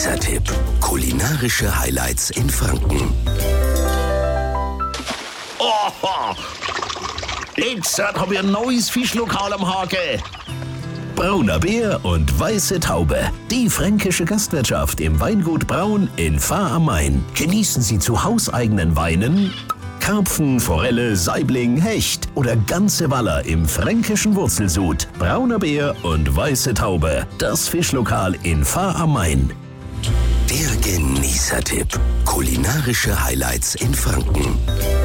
Genießertipp. Kulinarische Highlights in Franken. Oha! Jetzt habe ich ein neues Fischlokal am Haken. Brauner Bär und Weiße Taube. Die fränkische Gastwirtschaft im Weingut Braun in Fahr am Main. Genießen Sie zu hauseigenen Weinen Karpfen, Forelle, Saibling, Hecht oder ganze Waller im fränkischen Wurzelsud. Brauner Bär und Weiße Taube. Das Fischlokal in Fahr am Main. Der Genießertipp. Kulinarische Highlights in Franken.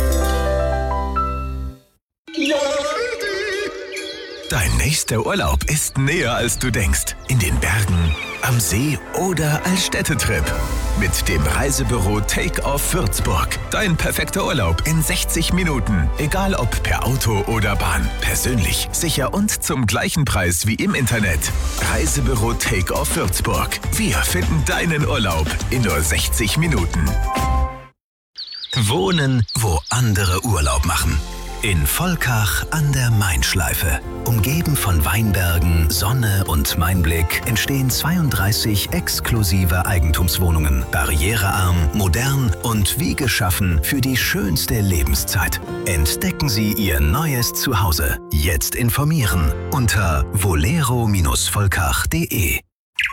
Dein nächster Urlaub ist näher als du denkst. In den Bergen, am See oder als Städtetrip. Mit dem Reisebüro Take Off Würzburg. Dein perfekter Urlaub in 60 Minuten. Egal ob per Auto oder Bahn. Persönlich, sicher und zum gleichen Preis wie im Internet. Reisebüro Take Off Würzburg. Wir finden deinen Urlaub in nur 60 Minuten. Wohnen, wo andere Urlaub machen. In Volkach an der Mainschleife. Umgeben von Weinbergen, Sonne und Mainblick entstehen 32 exklusive Eigentumswohnungen. Barrierearm, modern und wie geschaffen für die schönste Lebenszeit. Entdecken Sie Ihr neues Zuhause. Jetzt informieren unter volero-volkach.de.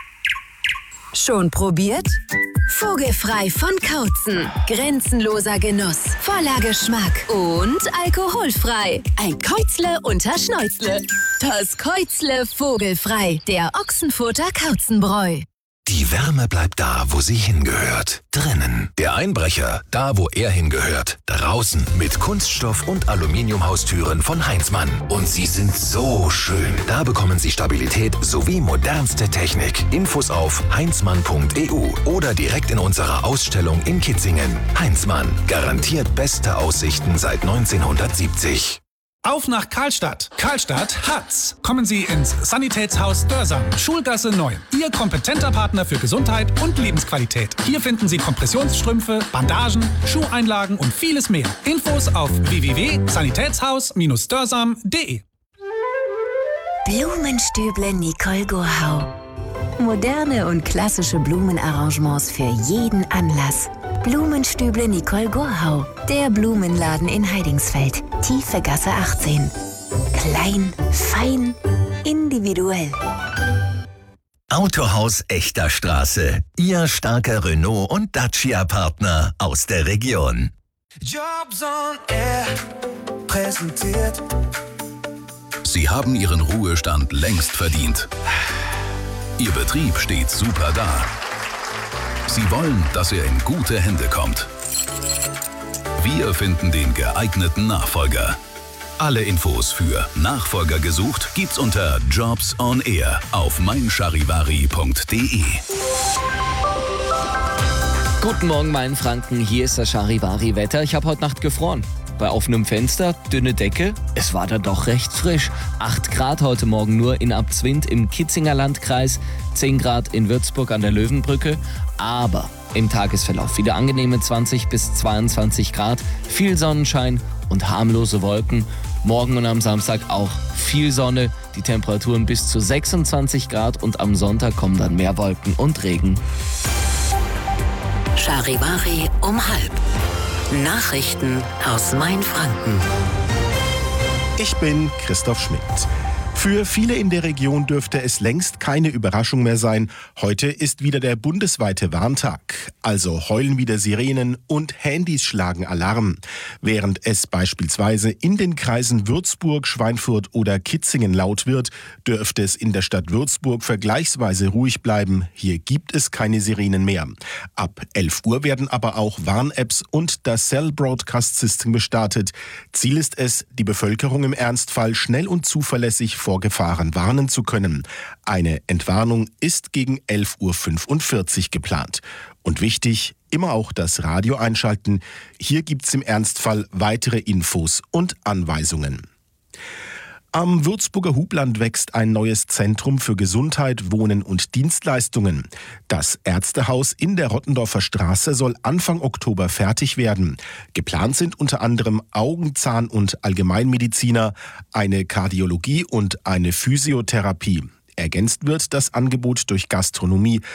Schon probiert? Vogelfrei von Kautzen. Grenzenloser Genuss, voller Geschmack und alkoholfrei. Ein Käuzle unter Schnäuzle. Das Käuzle vogelfrei. Der Ochsenfurter Kauzenbräu. Die Wärme bleibt da, wo sie hingehört. Drinnen. Der Einbrecher, da wo er hingehört. Draußen mit Kunststoff- und Aluminiumhaustüren von Heinzmann. Und sie sind so schön. Da bekommen Sie Stabilität sowie modernste Technik. Infos auf heinzmann.eu oder direkt in unserer Ausstellung in Kitzingen. Heinzmann. Garantiert beste Aussichten seit 1970. Auf nach Karlstadt. Karlstadt hat's. Kommen Sie ins Sanitätshaus Dörsam, Schulgasse 9. Ihr kompetenter Partner für Gesundheit und Lebensqualität. Hier finden Sie Kompressionsstrümpfe, Bandagen, Schuheinlagen und vieles mehr. Infos auf www.sanitätshaus-dörsam.de. Blumenstüble Nicole Gorhau. Moderne und klassische Blumenarrangements für jeden Anlass. Blumenstüble Nicole Gorhau. Der Blumenladen in Heidingsfeld. Tiefe Gasse 18. Klein, fein, individuell. Autohaus Echter Straße. Ihr starker Renault- und Dacia-Partner aus der Region. Jobs on Air präsentiert. Sie haben Ihren Ruhestand längst verdient. Ihr Betrieb steht super da. Sie wollen, dass er in gute Hände kommt. Wir finden den geeigneten Nachfolger. Alle Infos für Nachfolger gesucht gibt's unter Jobs on Air auf meincharivari.de. Guten Morgen, mein Franken. Hier ist das Charivari-Wetter. Ich habe heute Nacht gefroren. Bei offenem Fenster, dünne Decke. Es war dann doch recht frisch. 8 Grad heute Morgen nur in Abzwind im Kitzinger Landkreis, 10 Grad in Würzburg an der Löwenbrücke. Aber im Tagesverlauf wieder angenehme 20 bis 22 Grad, viel Sonnenschein und harmlose Wolken. Morgen und am Samstag auch viel Sonne, die Temperaturen bis zu 26 Grad und am Sonntag kommen dann mehr Wolken und Regen. Charivari um 12:30. Nachrichten aus Mainfranken. Ich bin Christoph Schmidt. Für viele in der Region dürfte es längst keine Überraschung mehr sein. Heute ist wieder der bundesweite Warntag. Also heulen wieder Sirenen und Handys schlagen Alarm. Während es beispielsweise in den Kreisen Würzburg, Schweinfurt oder Kitzingen laut wird, dürfte es in der Stadt Würzburg vergleichsweise ruhig bleiben. Hier gibt es keine Sirenen mehr. Ab 11 Uhr werden aber auch Warn-Apps und das Cell Broadcast System gestartet. Ziel ist es, die Bevölkerung im Ernstfall schnell und zuverlässig vor Gefahren warnen zu können. Eine Entwarnung ist gegen 11:45 Uhr geplant. Und wichtig, immer auch das Radio einschalten. Hier gibt's im Ernstfall weitere Infos und Anweisungen. Am Würzburger Hubland wächst ein neues Zentrum für Gesundheit, Wohnen und Dienstleistungen. Das Ärztehaus in der Rottendorfer Straße soll Anfang Oktober fertig werden. Geplant sind unter anderem Augen-, Zahn- und Allgemeinmediziner, eine Kardiologie und eine Physiotherapie. Ergänzt wird das Angebot durch Gastronomie,